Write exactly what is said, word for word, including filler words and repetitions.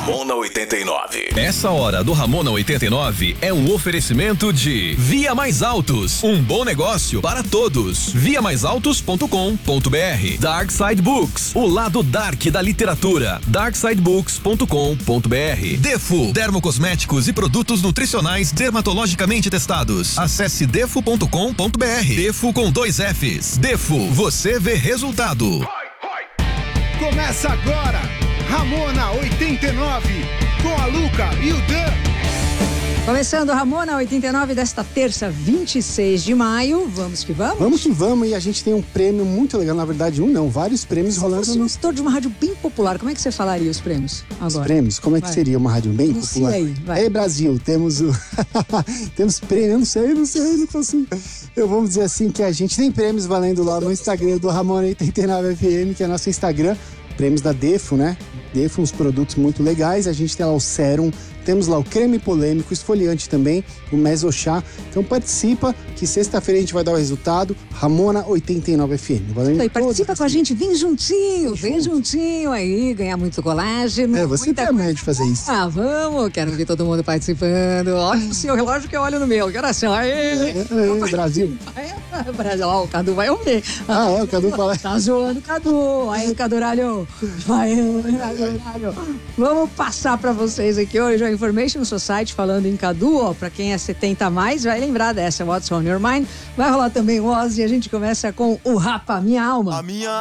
Ramona oitenta e nove. Essa hora do Ramona oitenta e nove é um oferecimento de Via Mais Altos, um bom negócio para todos. via mais altos ponto com ponto br. Dark Side Books, o lado dark da literatura. dark side books ponto com ponto br. Defo, dermocosméticos e produtos nutricionais dermatologicamente testados. Acesse defo ponto com ponto br. Defo com dois Fs. Defo, você vê resultado. Começa agora, Ramona oitenta e nove, com a Luca e o Dan. Começando Ramona oitenta e nove desta terça, vinte e seis de maio. Vamos que vamos? Vamos que vamos, e a gente tem um prêmio muito legal, na verdade um não, vários prêmios rolando. Se fosse no... de uma rádio bem popular, como é que você falaria os prêmios agora? Os prêmios? Como é que vai. Seria uma rádio bem não popular? Sei aí, vai. Ei, Brasil, temos o... temos prêmio, eu não sei, não sei, não consigo. Eu vamos dizer assim que a gente tem prêmios valendo lá no Instagram do Ramona oitenta e nove F M, que é nosso Instagram, prêmios da Defo, né? Defo, uns produtos muito legais, a gente tem lá o Serum, temos lá o creme polêmico, esfoliante também, o Mesochá. Então participa, que sexta-feira a gente vai dar o resultado. Ramona oitenta e nove F M. Valendo. E participa com a gente, vem juntinho, vem juntinho aí, ganhar muito colágeno. É, você tem a manha de fazer isso. Ah, vamos, quero ver todo mundo participando. Olha o seu relógio que eu olho no meu, que hora são? Aê, é, é, Brasil. É, Brasil, ó, o Cadu vai ouvir. Ah, é, o Cadu fala. Tá zoando o Cadu. Aí, Caduralho. Vai, Caduralho. Vamos passar pra vocês aqui hoje a Information Society falando em Cadu, ó, pra quem é setenta a mais, vai lembrar dessa, What's on Your Mind. Vai rolar também o Oz e a gente começa com o Rapa Minha Alma. A minha